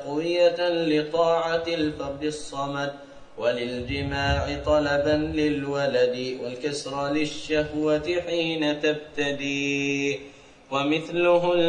تقوية لطاعة الفرد الصمد، وللجماع طلبا للولد، والكسر للشهوة حين تبتدي. ومثله